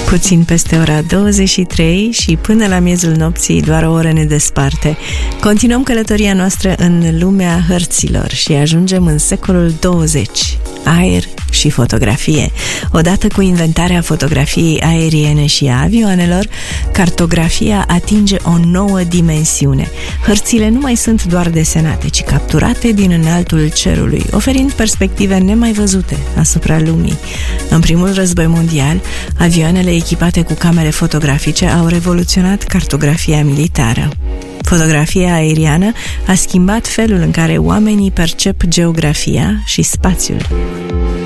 Puțin peste ora 23 și până la miezul nopții doar o oră ne desparte. Continuăm călătoria noastră în lumea hărților și ajungem în secolul 20. Aer și fotografie. Odată cu inventarea fotografiei aeriene și a avioanelor, cartografia atinge o nouă dimensiune. Hărțile nu mai sunt doar desenate, ci capturate din înaltul cerului, oferind perspective nemai văzute asupra lumii. În primul război mondial, avioanele echipate cu camere fotografice au revoluționat cartografia militară. Fotografia aeriană a schimbat felul în care oamenii percep geografia și spațiul.